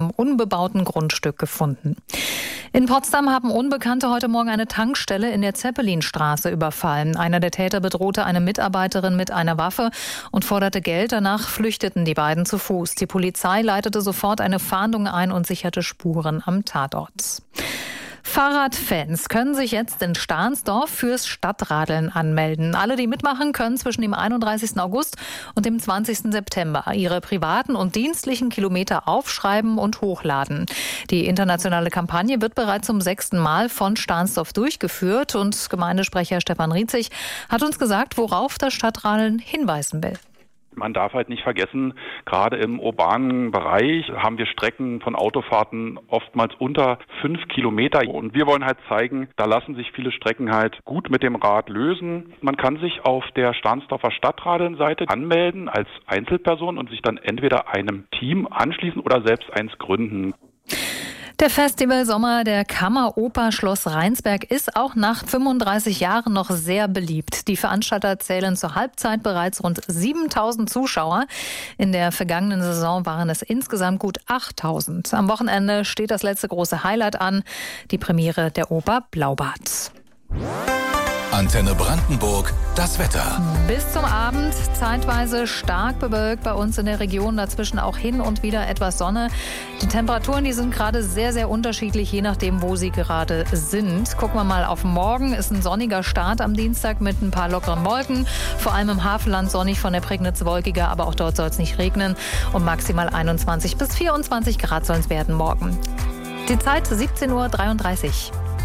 einem unbebauten Grundstück gefunden. In Potsdam haben Unbekannte heute Morgen eine Tankstelle in der Zeppelinstraße überfallen. Einer der Täter bedrohte eine Mitarbeiterin mit einer Waffe und forderte Geld. Danach flüchteten die beiden zu Fuß. Die Polizei leitete sofort eine Fahndung ein und sicherte Spuren am Tatort. Fahrradfans können sich jetzt in Stahnsdorf fürs Stadtradeln anmelden. Alle, die mitmachen, können zwischen dem 31. August und dem 20. September ihre privaten und dienstlichen Kilometer aufschreiben und hochladen. Die internationale Kampagne wird bereits zum 6. Mal von Stahnsdorf durchgeführt und Gemeindesprecher Stefan Rietzig hat uns gesagt, worauf das Stadtradeln hinweisen will. Man darf halt nicht vergessen, gerade im urbanen Bereich haben wir Strecken von Autofahrten oftmals unter 5 Kilometer. Und wir wollen halt zeigen, da lassen sich viele Strecken halt gut mit dem Rad lösen. Man kann sich auf der Stahnsdorfer Stadtradeln-Seite anmelden als Einzelperson und sich dann entweder einem Team anschließen oder selbst eins gründen. Der Festivalsommer der Kammeroper Schloss Rheinsberg ist auch nach 35 Jahren noch sehr beliebt. Die Veranstalter zählen zur Halbzeit bereits rund 7.000 Zuschauer. In der vergangenen Saison waren es insgesamt gut 8.000. Am Wochenende steht das letzte große Highlight an, die Premiere der Oper Blaubart. Antenne Brandenburg, das Wetter. Bis zum Abend zeitweise stark bewölkt bei uns in der Region, dazwischen auch hin und wieder etwas Sonne. Die Temperaturen, die sind gerade sehr, sehr unterschiedlich, je nachdem, wo sie gerade sind. Gucken wir mal auf morgen. Ist ein sonniger Start am Dienstag mit ein paar lockeren Wolken. Vor allem im Hafenland sonnig, von der Prignitz wolkiger, aber auch dort soll es nicht regnen. Und maximal 21 bis 24 Grad sollen es werden morgen. Die Zeit 17:33 Uhr.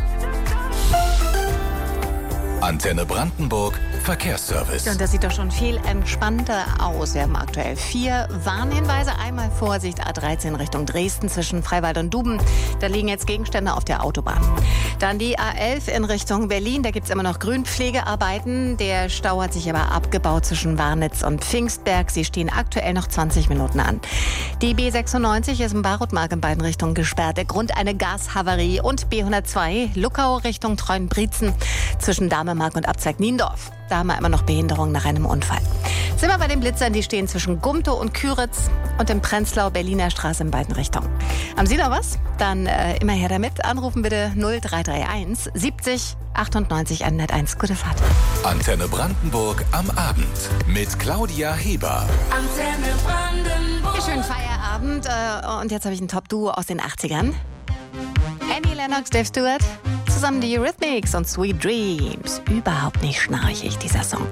Antenne Brandenburg, Verkehrsservice. Und das sieht doch schon viel entspannter aus. Wir haben aktuell 4 Warnhinweise. Einmal Vorsicht, A13 Richtung Dresden zwischen Freiwald und Duben. Da liegen jetzt Gegenstände auf der Autobahn. Dann die A11 in Richtung Berlin. Da gibt es immer noch Grünpflegearbeiten. Der Stau hat sich aber abgebaut zwischen Warnitz und Pfingstberg. Sie stehen aktuell noch 20 Minuten an. Die B96 ist im Barutmark in beiden Richtungen gesperrt. Der Grund eine Gashavarie. Und B102 Luckau Richtung Treuenbrietzen zwischen Damemark und Abzweig Niendorf. Da haben wir immer noch Behinderung nach einem Unfall. Sind wir bei den Blitzern, die stehen zwischen Gumtow und Küritz und im Prenzlau Berliner Straße in beiden Richtungen. Haben Sie noch was? Dann immer her damit. Anrufen bitte 0331 70 98 101. Gute Fahrt. Antenne Brandenburg am Abend mit Claudia Heber. Antenne Brandenburg. Schönen Feierabend. Und jetzt habe ich ein Top-Duo aus den 80ern. Annie Lennox, Dave Stewart. Zusammen die Eurythmics und Sweet Dreams. Überhaupt nicht schnarchig, dieser Song.